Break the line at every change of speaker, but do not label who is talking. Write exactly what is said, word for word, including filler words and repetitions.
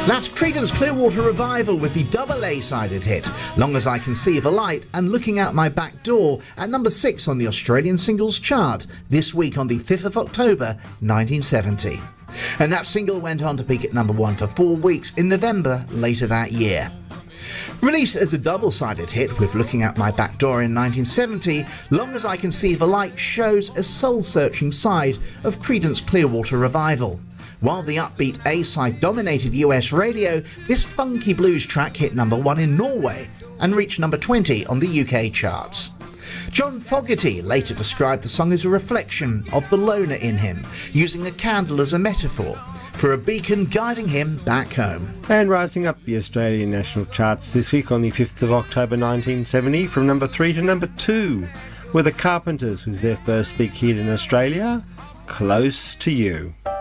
That's Creedence Clearwater Revival with the double A-sided hit, Long As I Can See the Light and Looking Out My Back Door, at number six on the Australian singles chart, this week on the fifth of October nineteen seventy. And that single went on to peak at number one for four weeks in November later that year. Released as a double-sided hit with Looking Out My Back Door in nineteen seventy, Long As I Can See the Light shows a soul-searching side of Creedence Clearwater Revival. While the upbeat A-side dominated U S radio, this funky blues track hit number one in Norway and reached number twenty on the U K charts. John Fogerty later described the song as a reflection of the loner in him, using a candle as a metaphor for a beacon guiding him back home.
And rising up the Australian national charts this week on the fifth of October nineteen seventy, from number three to number two, were the Carpenters with their first big hit in Australia, Close to You.